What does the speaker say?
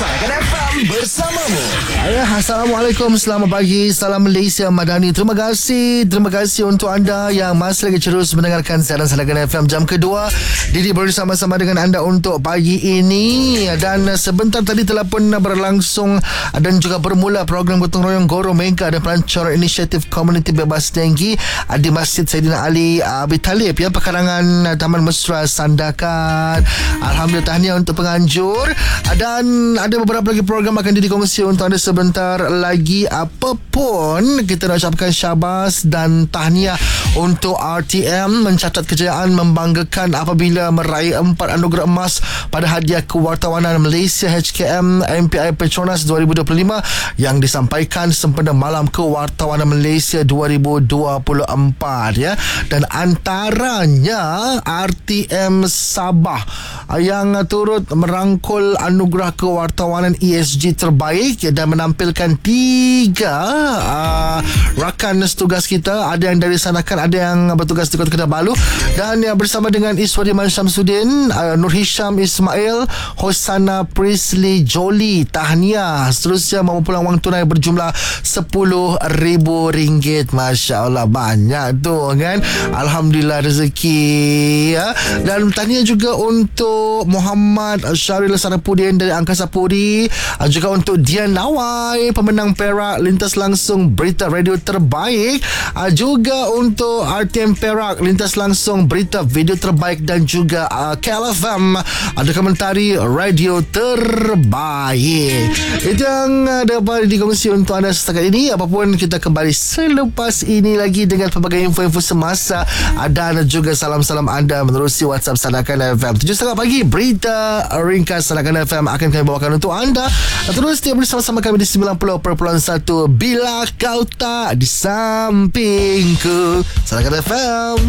Sarakan FM bersamamu. Assalamualaikum, selamat pagi, salam Malaysia Madani. Terima kasih untuk anda yang masih lagi terus mendengarkan siaran Sarakan FM jam kedua. Didi bersama-sama dengan anda untuk pagi ini. Dan sebentar tadi telah pun berlangsung dan juga bermula program gotong royong Goro Mega dan pelancaran inisiatif komuniti bebas denggi di Masjid Saidina Ali Abi Talib, ya, pekarangan Taman Mesra Sandakan. Alhamdulillah, tahniah untuk penganjur. Dan ada beberapa lagi program akan dikongsi untuk anda sebentar lagi. Apapun, kita nak ucapkan syabas dan tahniah untuk RTM mencatat kejayaan membanggakan apabila meraih 4 anugerah emas pada hadiah kewartawanan Malaysia HKM MPI Petronas 2025 yang disampaikan sempena Malam Kewartawanan Malaysia 2024, ya. Dan antaranya RTM Sabah yang turut merangkul anugerah kewartawanan ESG terbaik dan menampilkan 3 rakan tugas kita. Ada yang dari Sandakan, ada yang bertugas di Kota Kinabalu, dan yang bersama dengan Iswadiman Syamsuddin, Nur Hisham Ismail, Hosana Prisley Jolie. Tahniah. Seterusnya mahu pulang wang tunai berjumlah RM10,000. Masya Allah, banyak tu kan. Alhamdulillah rezeki, ya. Dan tahniah juga untuk Muhammad Syaril Sarapudin dari Angkasa Puri, juga untuk Dian Nawai, pemenang Perak lintas langsung berita radio terbaik, juga untuk RTM Perak lintas langsung berita video terbaik, dan juga KLFM ada komentari radio terbaik. Itu yang dapat dikongsi untuk anda setakat ini. Apapun, kita kembali selepas ini lagi dengan pelbagai info-info semasa dan juga salam-salam anda menerusi WhatsApp Sarakan FM 7.30 pagi. Berita ringkas Sarakan FM akan kami bawakan untuk anda. Terus setiap bersama-sama kami di 90.1 bila kau tak di sampingku. Sarakan FM.